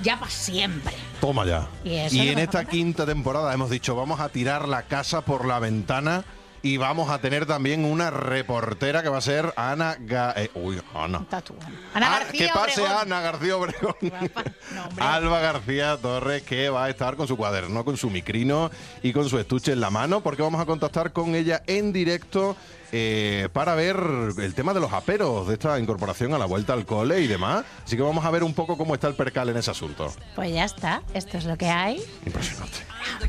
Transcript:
ya para siempre. Toma ya. Y en esta quinta temporada hemos dicho, vamos a tirar la casa por la ventana y vamos a tener también una reportera que va a ser Ana Ana García que pase Obregón. Ana García Obregón. No, hombre. Alba García Torres, que va a estar con su cuaderno, con su micrino y con su estuche en la mano, porque vamos a contactar con ella en directo para ver el tema de los aperos, de esta incorporación a la vuelta al cole y demás. Así que vamos a ver un poco cómo está el percal en ese asunto. Pues ya está, esto es lo que hay. Impresionante.